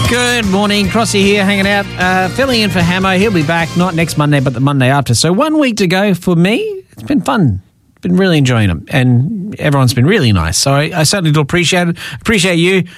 Good morning, Crossy here, hanging out, filling in for Hamo. He'll be back not next Monday, but the Monday after. So 1 week to go for me. It's been fun. Been really enjoying them, and everyone's been really nice. So I certainly do appreciate it. Appreciate you.